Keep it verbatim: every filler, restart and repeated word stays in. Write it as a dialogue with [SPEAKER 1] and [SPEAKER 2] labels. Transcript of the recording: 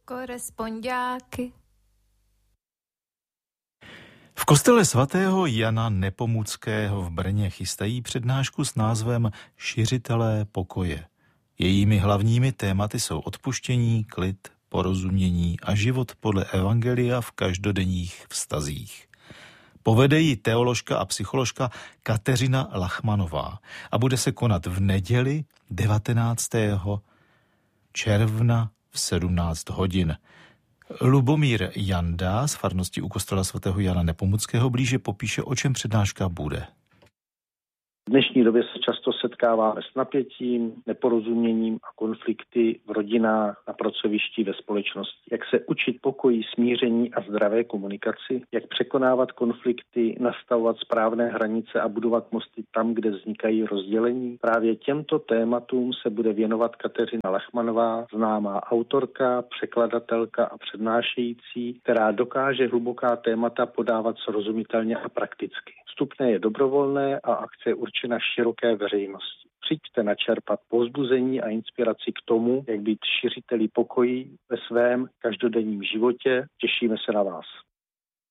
[SPEAKER 1] Koresponďáky.
[SPEAKER 2] V kostele svatého Jana Nepomuckého v Brně chystají přednášku s názvem Šiřitelé pokoje. Jejími hlavními tématy jsou odpuštění, klid, porozumění a život podle evangelia v každodenních vztazích. Povede ji teoložka a psycholožka Kateřina Lachmanová a bude se konat v neděli devatenáctého června v sedmnáct hodin. Lubomír Janda z farnosti u kostela svatého Jana Nepomuckého blíže popíše, o čem přednáška bude.
[SPEAKER 3] V dnešní době se často setkáváme s napětím, neporozuměním a konflikty v rodinách, na pracovišti, ve společnosti. Jak se učit pokoji, smíření a zdravé komunikaci, jak překonávat konflikty, nastavovat správné hranice a budovat mosty tam, kde vznikají rozdělení. Právě těmto tématům se bude věnovat Kateřina Lachmanová, známá autorka, překladatelka a přednášející, která dokáže hluboká témata podávat srozumitelně a prakticky. Vstupné je dobrovolné a akce je určena široké veřejnosti. Přijďte načerpat povzbuzení a inspiraci k tomu, jak být šiřiteli pokoji ve svém každodenním životě. Těšíme se na vás.